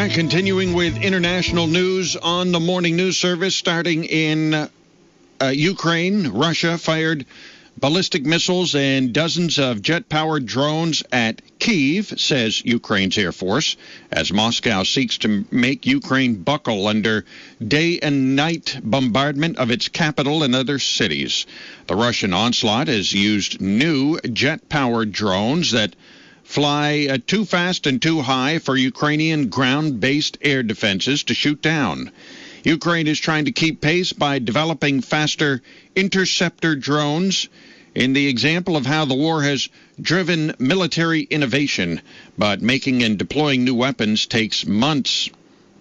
right, continuing with international news on the morning news service, starting in Ukraine. Russia fired ballistic missiles and dozens of jet-powered drones at Kyiv, says Ukraine's Air Force, as Moscow seeks to make Ukraine buckle under day and night bombardment of its capital and other cities. The Russian onslaught has used new jet-powered drones that fly too fast and too high for Ukrainian ground-based air defenses to shoot down. Ukraine is trying to keep pace by developing faster interceptor drones in the example of how the war has driven military innovation, but making and deploying new weapons takes months.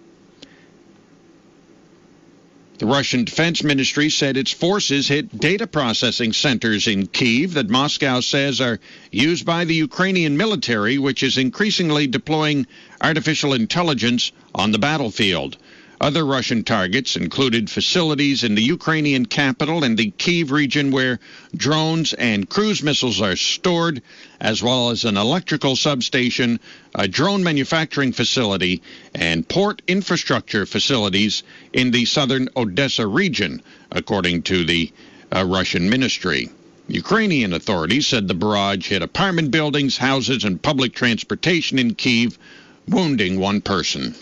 The Russian Defense Ministry said its forces hit data processing centers in Kyiv that Moscow says are used by the Ukrainian military, which is increasingly deploying artificial intelligence on the battlefield. Other Russian targets included facilities in the Ukrainian capital and the Kyiv region where drones and cruise missiles are stored, as well as an electrical substation, a drone manufacturing facility, and port infrastructure facilities in the southern Odessa region, according to the Russian ministry. Ukrainian authorities said the barrage hit apartment buildings, houses, and public transportation in Kyiv, wounding one person.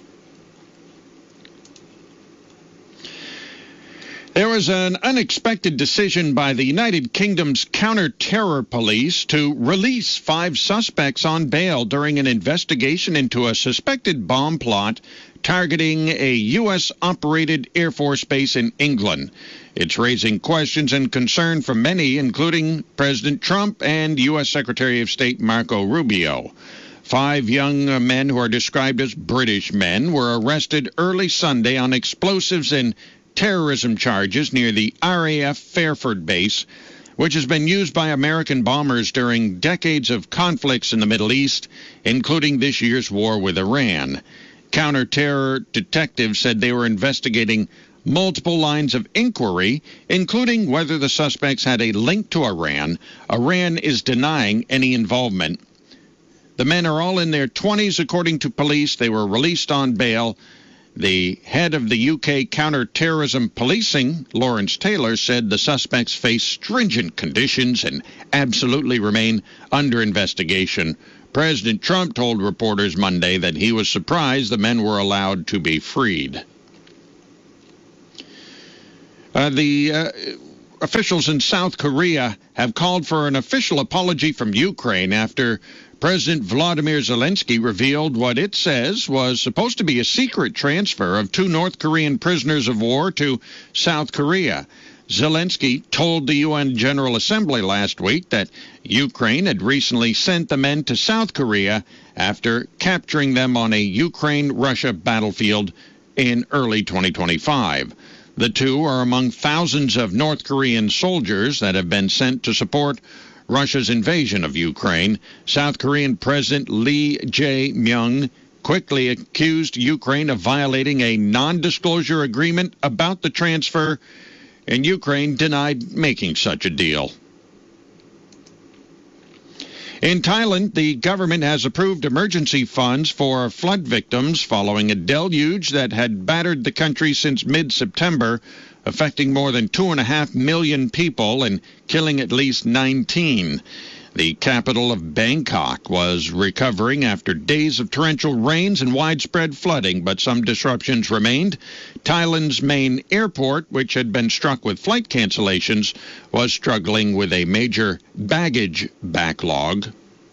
There was an unexpected decision by the United Kingdom's counter-terror police to release 5 suspects on bail during an investigation into a suspected bomb plot targeting a U.S.-operated Air Force base in England. It's raising questions and concern from many, including President Trump and U.S. Secretary of State Marco Rubio. 5 young men who are described as British men were arrested early Sunday on explosives and terrorism charges near the RAF Fairford base, which has been used by American bombers during decades of conflicts in the Middle East, including this year's war with Iran. Counter-terror detectives said they were investigating multiple lines of inquiry, including whether the suspects had a link to Iran. Iran is denying any involvement. The men are all in their 20s, according to police. They were released on bail. The head of the UK counter-terrorism policing, Lawrence Taylor, said the suspects face stringent conditions and absolutely remain under investigation. President Trump told reporters Monday that he was surprised the men were allowed to be freed. Officials in South Korea have called for an official apology from Ukraine after President Vladimir Zelensky revealed what it says was supposed to be a secret transfer of 2 North Korean prisoners of war to South Korea. Zelensky told the UN General Assembly last week that Ukraine had recently sent the men to South Korea after capturing them on a Ukraine-Russia battlefield in early 2025. The 2 are among thousands of North Korean soldiers that have been sent to support Russia's invasion of Ukraine. South Korean President Lee Jae-myung quickly accused Ukraine of violating a non-disclosure agreement about the transfer, and Ukraine denied making such a deal. In Thailand, the government has approved emergency funds for flood victims following a deluge that had battered the country since mid-September, affecting more than 2.5 million people and killing at least 19. The capital of Bangkok was recovering after days of torrential rains and widespread flooding, but some disruptions remained. Thailand's main airport, which had been struck with flight cancellations, was struggling with a major baggage backlog.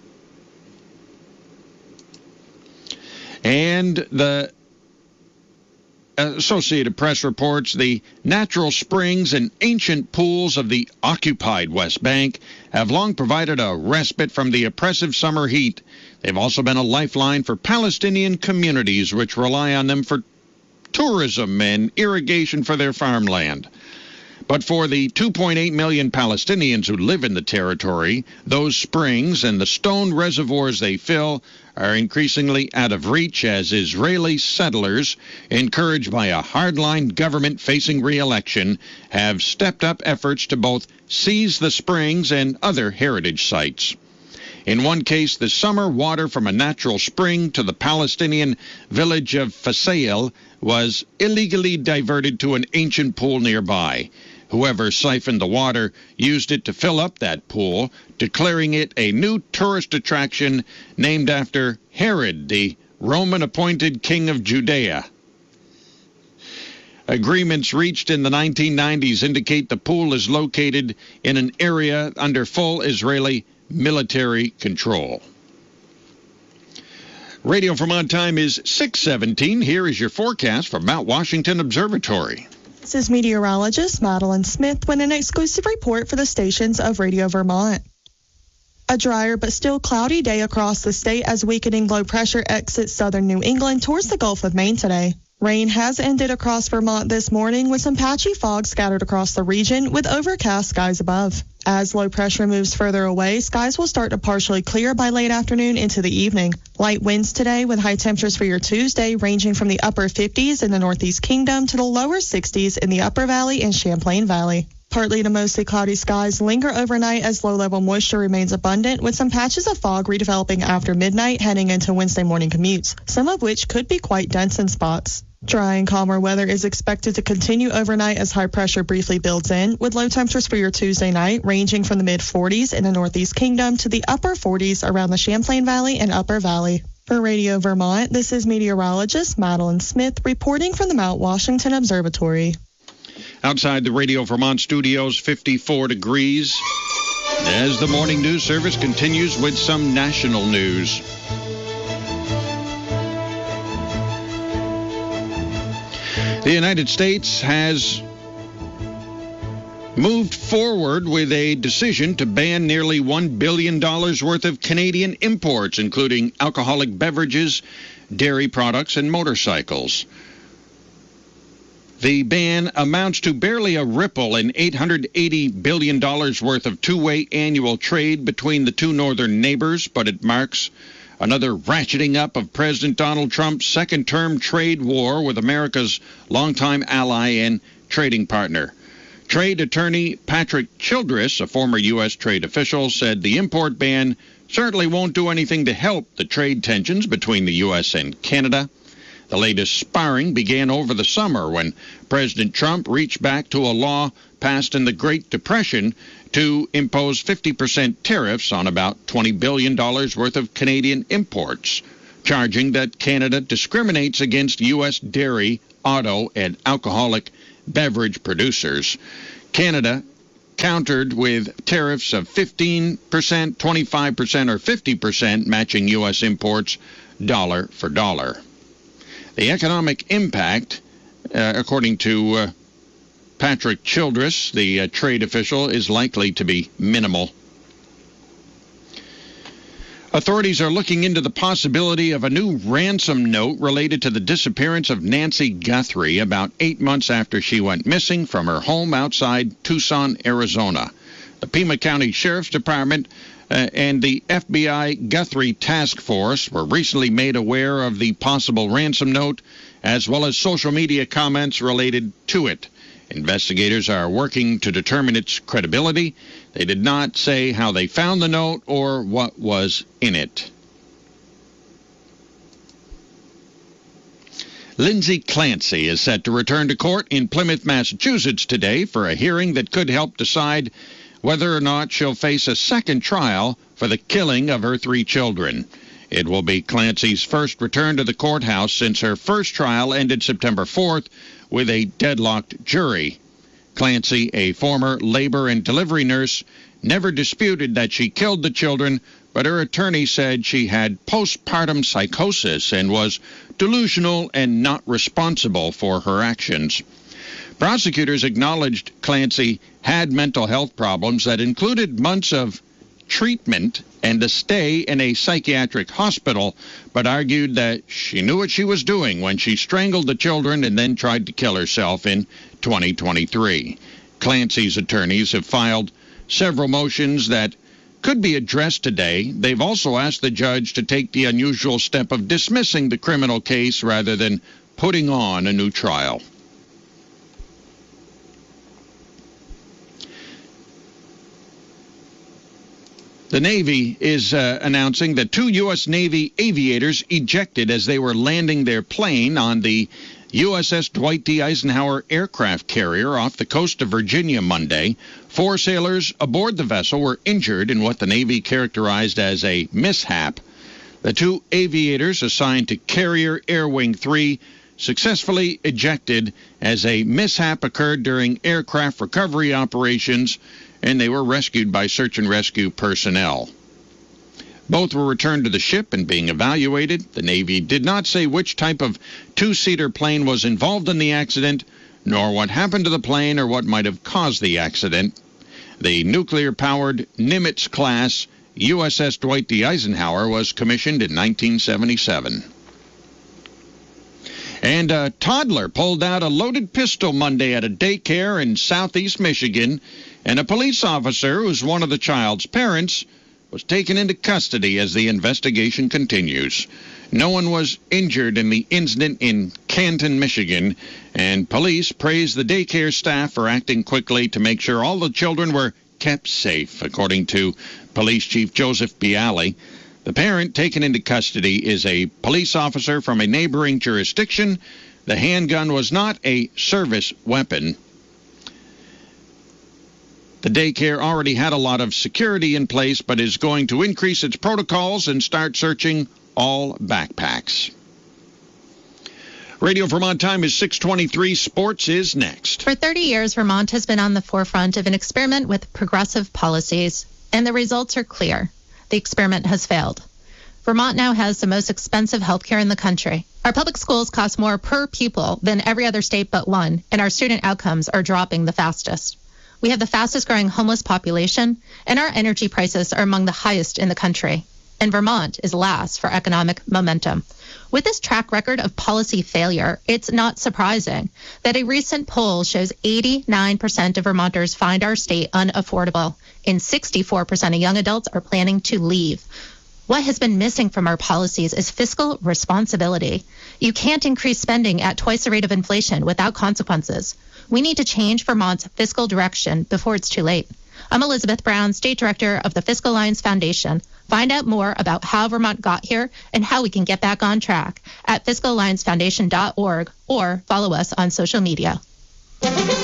And the Associated Press reports the natural springs and ancient pools of the occupied West Bank have long provided a respite from the oppressive summer heat. They've also been a lifeline for Palestinian communities which rely on them for tourism and irrigation for their farmland. But for the 2.8 million Palestinians who live in the territory, those springs and the stone reservoirs they fill are increasingly out of reach as Israeli settlers, encouraged by a hardline government facing re-election, have stepped up efforts to both seize the springs and other heritage sites. In one case, the summer water from a natural spring to the Palestinian village of Fasail was illegally diverted to an ancient pool nearby. Whoever siphoned the water used it to fill up that pool, declaring it a new tourist attraction named after Herod, the Roman-appointed king of Judea. Agreements reached in the 1990s indicate the pool is located in an area under full Israeli military control. Radio Vermont time is 6:17. Here is your forecast from Mount Washington Observatory. This is meteorologist Madeline Smith with an exclusive report for the stations of Radio Vermont. A drier but still cloudy day across the state as weakening low pressure exits southern New England towards the Gulf of Maine today. Rain has ended across Vermont this morning with some patchy fog scattered across the region with overcast skies above. As low pressure moves further away, skies will start to partially clear by late afternoon into the evening. Light winds today with high temperatures for your Tuesday ranging from the upper 50s in the Northeast Kingdom to the lower 60s in the Upper Valley and Champlain Valley. Partly to mostly cloudy skies linger overnight as low-level moisture remains abundant, with some patches of fog redeveloping after midnight heading into Wednesday morning commutes, some of which could be quite dense in spots. Dry and calmer weather is expected to continue overnight as high pressure briefly builds in, with low temperatures for your Tuesday night ranging from the mid-40s in the Northeast Kingdom to the upper 40s around the Champlain Valley and Upper Valley. For Radio Vermont, this is meteorologist Madeline Smith reporting from the Mount Washington Observatory. Outside the Radio Vermont studios, 54 degrees. As the morning news service continues with some national news. The United States has moved forward with a decision to ban nearly $1 billion worth of Canadian imports, including alcoholic beverages, dairy products, and motorcycles. The ban amounts to barely a ripple in $880 billion worth of two-way annual trade between the two northern neighbors, but it marks another ratcheting up of President Donald Trump's second-term trade war with America's longtime ally and trading partner. Trade attorney Patrick Childress, a former U.S. trade official, said the import ban certainly won't do anything to help the trade tensions between the U.S. and Canada. The latest sparring began over the summer when President Trump reached back to a law passed in the Great Depression to impose 50% tariffs on about $20 billion worth of Canadian imports, charging that Canada discriminates against U.S. dairy, auto, and alcoholic beverage producers. Canada countered with tariffs of 15%, 25%, or 50%, matching U.S. imports dollar for dollar. The economic impact, according to Patrick Childress, the trade official, is likely to be minimal. Authorities are looking into the possibility of a new ransom note related to the disappearance of Nancy Guthrie about 8 months after she went missing from her home outside Tucson, Arizona. The Pima County Sheriff's Department and the FBI Guthrie Task Force were recently made aware of the possible ransom note, as well as social media comments related to it. Investigators are working to determine its credibility. They did not say how they found the note or what was in it. Lindsay Clancy is set to return to court in Plymouth, Massachusetts today for a hearing that could help decide whether or not she'll face a second trial for the killing of her 3 children. It will be Clancy's first return to the courthouse since her first trial ended September 4th with a deadlocked jury. Clancy, a former labor and delivery nurse, never disputed that she killed the children, but her attorney said she had postpartum psychosis and was delusional and not responsible for her actions. Prosecutors acknowledged Clancy had mental health problems that included months of treatment and a stay in a psychiatric hospital, but argued that she knew what she was doing when she strangled the children and then tried to kill herself in 2023. Clancy's attorneys have filed several motions that could be addressed today. They've also asked the judge to take the unusual step of dismissing the criminal case rather than putting on a new trial. The Navy is announcing that 2 U.S. Navy aviators ejected as they were landing their plane on the USS Dwight D. Eisenhower aircraft carrier off the coast of Virginia Monday. 4 sailors aboard the vessel were injured in what the Navy characterized as a mishap. The 2 aviators assigned to Carrier Air Wing 3 successfully ejected as a mishap occurred during aircraft recovery operations, and they were rescued by search and rescue personnel. Both were returned to the ship and being evaluated. The Navy did not say which type of 2-seater plane was involved in the accident, nor what happened to the plane or what might have caused the accident. The nuclear-powered Nimitz-class USS Dwight D. Eisenhower was commissioned in 1977. And a toddler pulled out a loaded pistol Monday at a daycare in southeast Michigan, and a police officer, who's one of the child's parents, was taken into custody as the investigation continues. No one was injured in the incident in Canton, Michigan, and police praised the daycare staff for acting quickly to make sure all the children were kept safe, according to Police Chief Joseph Bialy. The parent taken into custody is a police officer from a neighboring jurisdiction. The handgun was not a service weapon. The daycare already had a lot of security in place, but is going to increase its protocols and start searching all backpacks. Radio Vermont time is 6:23. Sports is next. For 30 years, Vermont has been on the forefront of an experiment with progressive policies, and the results are clear. The experiment has failed. Vermont now has the most expensive health care in the country. Our public schools cost more per pupil than every other state but one, and our student outcomes are dropping the fastest. We have the fastest growing homeless population, and our energy prices are among the highest in the country. And Vermont is last for economic momentum. With this track record of policy failure, it's not surprising that a recent poll shows 89% of Vermonters find our state unaffordable, and 64% of young adults are planning to leave. What has been missing from our policies is fiscal responsibility. You can't increase spending at twice the rate of inflation without consequences. We need to change Vermont's fiscal direction before it's too late. I'm Elizabeth Brown, State Director of the Fiscal Alliance Foundation. Find out more about how Vermont got here and how we can get back on track at fiscalalliancefoundation.org or follow us on social media.